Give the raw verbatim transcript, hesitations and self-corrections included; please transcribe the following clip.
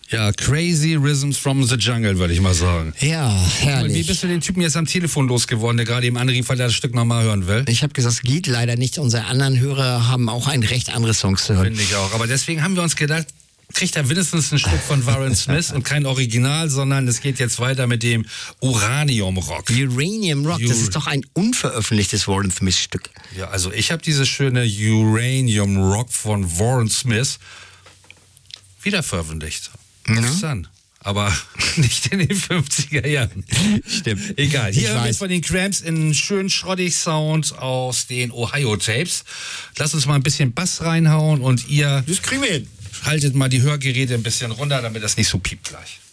Ja, Crazy Rhythms from the Jungle, würde ich mal sagen. Ja, herrlich. Wie bist du den Typen jetzt am Telefon losgeworden, der gerade eben anrief, weil er das Stück nochmal hören will? Ich habe gesagt, es geht leider nicht. Unsere anderen Hörer haben auch ein Recht, andere Songs zu hören. Finde ich auch. Aber deswegen haben wir uns gedacht, kriegt er mindestens ein Stück von Warren Smith und kein Original, sondern es geht jetzt weiter mit dem Uranium Rock. Uranium Rock, Ur- das ist doch ein unveröffentlichtes Warren Smith Stück. Ja, also ich habe dieses schöne Uranium Rock von Warren Smith wieder veröffentlicht. Interessant. Aber nicht in den fünfziger Jahren. Stimmt. Egal. Hier Ich hören wir weiß. jetzt von den Cramps in schön schrottig Sound aus den Ohio Tapes. Lass uns mal ein bisschen Bass reinhauen und ihr Das kriegen wir hin. haltet mal die Hörgeräte ein bisschen runter, damit das nicht so piept gleich.